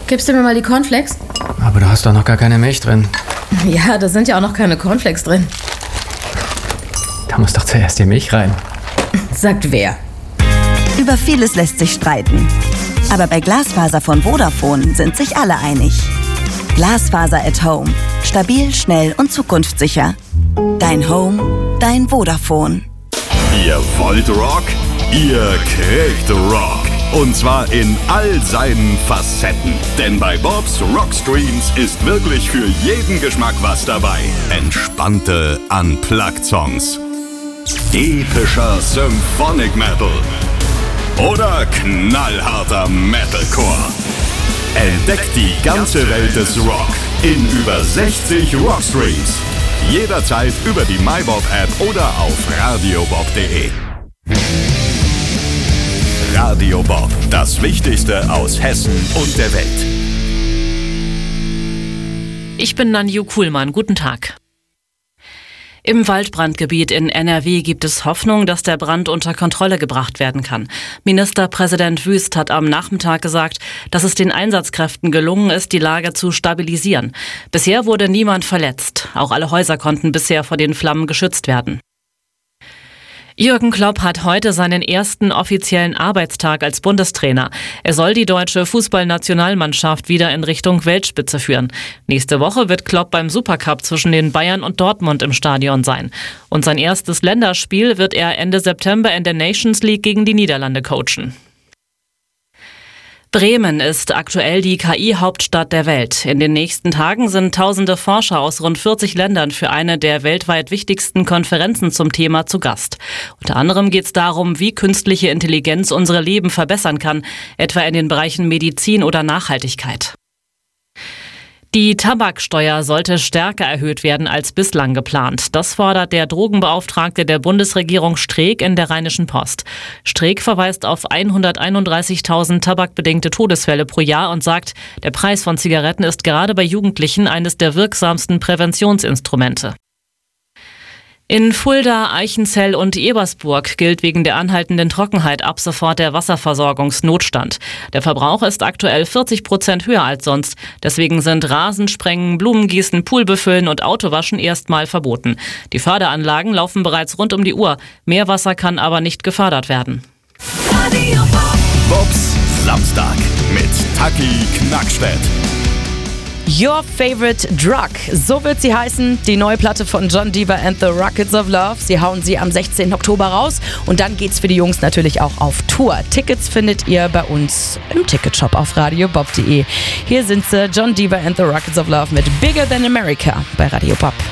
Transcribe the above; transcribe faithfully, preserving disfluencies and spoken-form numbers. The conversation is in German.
Gibst du mir mal die Cornflakes? Aber du hast doch noch gar keine Milch drin. Ja, da sind ja auch noch keine Cornflakes drin. Da muss doch zuerst die Milch rein. Sagt wer? Über vieles lässt sich streiten. Aber bei Glasfaser von Vodafone sind sich alle einig. Glasfaser at Home. Stabil, schnell und zukunftssicher. Dein Home, dein Vodafone. Ihr wollt Rock? Ihr kriegt Rock. Und zwar in all seinen Facetten. Denn bei Bobs Rockstreams ist wirklich für jeden Geschmack was dabei. Entspannte Unplugged-Songs. Epischer Symphonic Metal. Oder knallharter Metalcore. Entdeckt die ganze Welt des Rock in über sechzig Rockstreams. Jederzeit über die MyBob-App oder auf radiobob punkt de. Radio Bob, das Wichtigste aus Hessen und der Welt. Ich bin Nanju Kuhlmann. Guten Tag. Im Waldbrandgebiet in N R W gibt es Hoffnung, dass der Brand unter Kontrolle gebracht werden kann. Ministerpräsident Wüst hat am Nachmittag gesagt, dass es den Einsatzkräften gelungen ist, die Lage zu stabilisieren. Bisher wurde niemand verletzt. Auch alle Häuser konnten bisher vor den Flammen geschützt werden. Jürgen Klopp hat heute seinen ersten offiziellen Arbeitstag als Bundestrainer. Er soll die deutsche Fußballnationalmannschaft wieder in Richtung Weltspitze führen. Nächste Woche wird Klopp beim Supercup zwischen den Bayern und Dortmund im Stadion sein. Und sein erstes Länderspiel wird er Ende September in der Nations League gegen die Niederlande coachen. Bremen ist aktuell die K I-Hauptstadt der Welt. In den nächsten Tagen sind tausende Forscher aus rund vierzig Ländern für eine der weltweit wichtigsten Konferenzen zum Thema zu Gast. Unter anderem geht es darum, wie künstliche Intelligenz unsere Leben verbessern kann, etwa in den Bereichen Medizin oder Nachhaltigkeit. Die Tabaksteuer sollte stärker erhöht werden als bislang geplant. Das fordert der Drogenbeauftragte der Bundesregierung Streeck in der Rheinischen Post. Streeck verweist auf hunderteinunddreißigtausend tabakbedingte Todesfälle pro Jahr und sagt, der Preis von Zigaretten ist gerade bei Jugendlichen eines der wirksamsten Präventionsinstrumente. In Fulda, Eichenzell und Ebersburg gilt wegen der anhaltenden Trockenheit ab sofort der Wasserversorgungsnotstand. Der Verbrauch ist aktuell vierzig Prozent höher als sonst. Deswegen sind Rasensprengen, Blumengießen, Poolbefüllen und Autowaschen erstmal verboten. Die Förderanlagen laufen bereits rund um die Uhr. Meerwasser kann aber nicht gefördert werden. Bobs Samstag mit Taki Knackstedt. Your Favorite Drug, so wird sie heißen, die neue Platte von John Deaver and the Rockets of Love. Sie hauen sie am sechzehnten Oktober raus und dann geht's für die Jungs natürlich auch auf Tour. Tickets findet ihr bei uns im Ticketshop auf radiobob punkt de. Hier sind sie, John Deaver and the Rockets of Love mit Bigger Than America bei Radio Bob.